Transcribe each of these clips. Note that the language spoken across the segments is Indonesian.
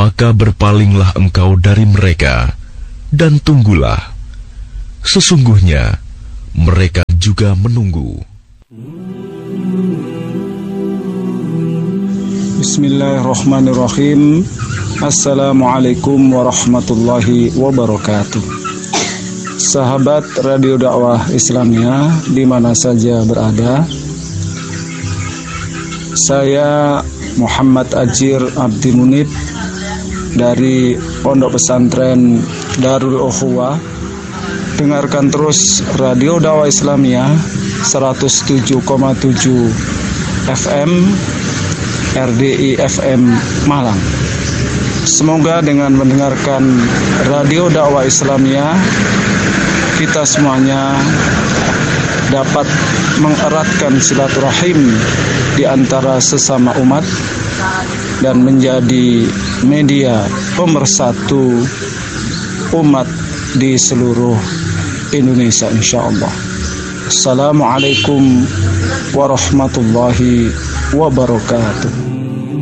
maka berpalinglah engkau dari mereka, dan tunggulah. Sesungguhnya, mereka juga menunggu. Bismillahirrahmanirrahim. Assalamualaikum warahmatullahi wabarakatuh. Sahabat Radio Dakwah Islamia di mana saja berada, saya Muhammad Ajir Abdi Munib dari Pondok Pesantren Darul Ukhuwah. Dengarkan terus Radio Dakwah Islamia 107,7 FM RDI FM Malang. Semoga dengan mendengarkan Radio Dakwah Islamia, kita semuanya dapat mengeratkan silaturahim di antara sesama umat dan menjadi media pemersatu umat di seluruh Indonesia, insyaallah. Assalamualaikum warahmatullahi wabarakatuh.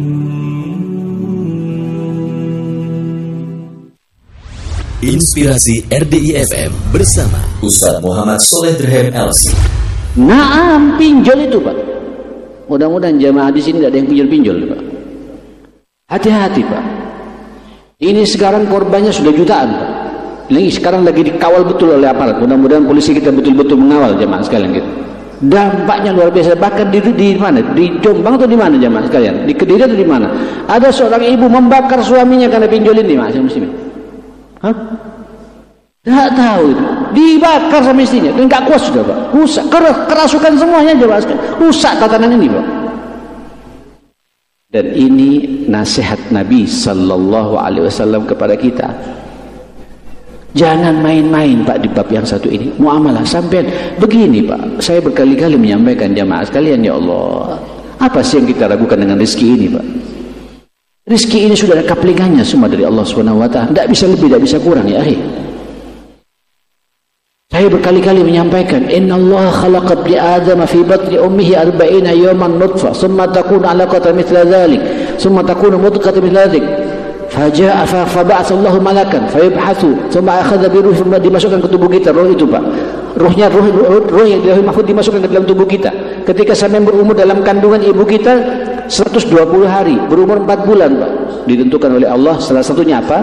Inspirasi RDI FM bersama Ustaz Muhammad Soleh Dirhem LC. Naam, pinjol itu Pak. Mudah-mudahan jamaah di sini tidak ada yang pinjol-pinjol Pak. Hati-hati Pak. Ini sekarang korbannya sudah jutaan Pak. Ini sekarang lagi dikawal betul oleh aparat. Mudah-mudahan polisi kita betul-betul mengawal jamaah sekalian gitu. Dampaknya luar biasa. Bahkan di mana? Di Jombang atau di mana jamaah sekalian? Di Kediri atau di mana? Ada seorang ibu membakar suaminya karena pinjol ini, Mas muslimin. Hah? Tak tahu itu. Dibakar sama istrinya dan tak kuat sudah Pak. Rusak, kerasukan semuanya jamaah sekalian. Rusak tatanan ini Pak. Dan ini nasihat Nabi sallallahu alaihi wasallam kepada kita. Jangan main-main Pak di bab yang satu ini. Muamalah sampean begini Pak. Saya berkali-kali menyampaikan jamaah sekalian, ya Allah, apa sih yang kita ragukan dengan rezeki ini Pak? Rezeki ini sudah ada kaplingannya semua dari Allah Subhanahu wa taala. Tidak bisa lebih, tidak bisa kurang ya akhi. Saya berkali-kali menyampaikan, innallaha khalaqa ibni adama fi batni ummihi 40 yawman nutfah, thumma takunu 'alaqatan mithla dhalik, thumma takunu mudghatan mithla dhalik. Faja'a faba'atha Allahu malakan fayabhathu, thumma akhadha bi ruhi, dimasukkan ke tubuh kita roh itu Pak. Ruhnya roh yang di mahfuz dimasukkan ke dalam tubuh kita. Ketika sampai berumur dalam kandungan ibu kita 120 hari, berumur 4 bulan Pak. Ditentukan oleh Allah, salah satunya apa?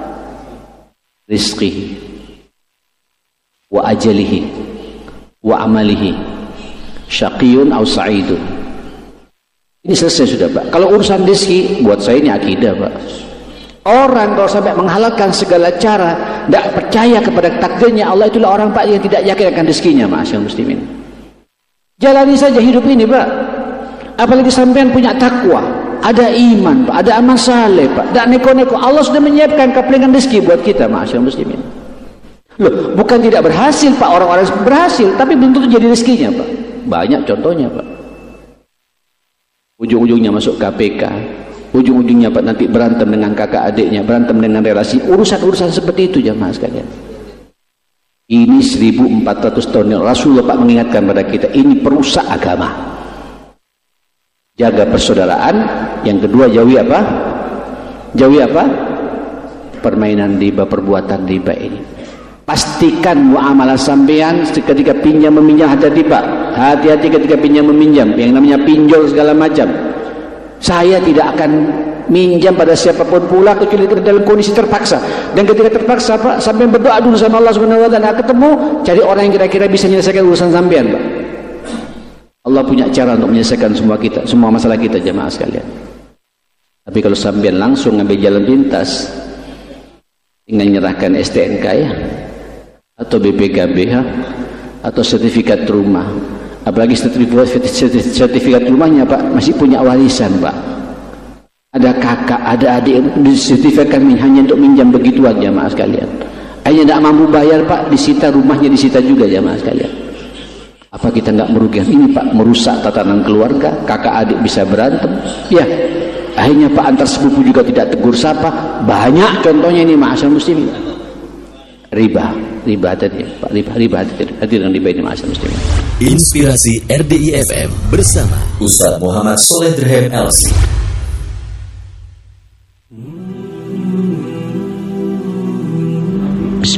Rizki wa ajalihi wa amalihi, syaqiyun aw sa'idun. Ini selesai sudah Pak. Kalau urusan rezeki buat saya ini akidah Pak. Orang kalau sampai menghalalkan segala cara, tidak percaya kepada takdirnya Allah, itulah orang Pak yang tidak yakin akan rezekinya, ma'asyiral muslimin. Jalani saja hidup ini Pak. Apalagi sampean punya takwa, ada iman Pak, ada amal saleh Pak, tidak neko-neko. Allah sudah menyiapkan kaplingan rezeki buat kita, ma'asyiral muslimin. Loh, bukan tidak berhasil Pak, orang-orang berhasil, tapi belum tentu jadi rezekinya Pak. Banyak contohnya Pak. Ujung-ujungnya masuk KPK, ujung-ujungnya Pak nanti berantem dengan kakak adiknya, berantem dengan relasi, urusan-urusan seperti itu jamaah sekalian. Ini 1400 tahun yang Rasulullah Pak mengingatkan pada kita, ini perusak agama. Jaga persaudaraan. Yang kedua, jauhi apa? Jauhi apa? Permainan riba, perbuatan riba ini. Pastikan muamalah sampean ketika pinjam meminjam, hati-hati Pak. Hati-hati ketika pinjam meminjam, yang namanya pinjol segala macam. Saya tidak akan minjam pada siapapun pula kecuali dalam kondisi terpaksa. Dan ketika terpaksa Pak, sampai berdoa dulu sama Allah Subhanahu wa taala, ketemu, cari orang yang kira-kira bisa menyelesaikan urusan sampean Pak. Allah punya cara untuk menyelesaikan semua masalah kita jamaah sekalian. Tapi kalau sampean langsung ngambil jalan pintas, tinggal nyerahkan STNK ya, atau BPKB atau sertifikat rumah. Apalagi sertifikat rumahnya Pak masih punya warisan Pak. Ada kakak, ada adik, sertifikat hanya untuk minjam begituan jamaah sekalian. Hanya tidak mampu bayar Pak, disita rumahnya, disita juga jamaah sekalian. Apa kita nggak merugikan? Ini Pak merusak tatanan keluarga, kakak adik bisa berantem. Ya, akhirnya Pak antar sepupu juga tidak tegur sapa. Banyak contohnya ini ma'asyiral muslimin. Riba tadi Pak, riba hati dengan riba ini ma'asyiral muslimin. Inspirasi RDI FM bersama Ustaz Muhammad Soleh Dirhem LC.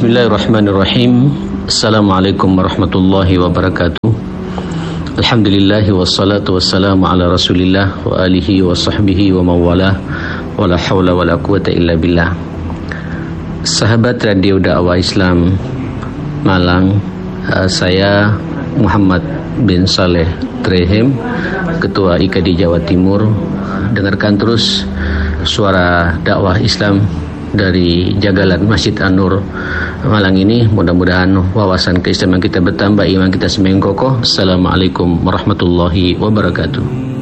Bismillahirrahmanirrahim. Assalamualaikum warahmatullahi wabarakatuh. Alhamdulillah wassalatu wassalamu ala Rasulillah wa alihi wa sahbihi wa mawalah wa la hawla wa la quwata illa billah. Sahabat Radio Dakwah Islam Malang, saya Muhammad bin Saleh Drehem, Ketua IKD Jawa Timur. Dengarkan terus suara dakwah Islam dari Jagalan Masjid An-Nur Malang ini. Mudah-mudahan wawasan keislaman kita bertambah, iman kita semakin kokoh. Assalamualaikum warahmatullahi wabarakatuh.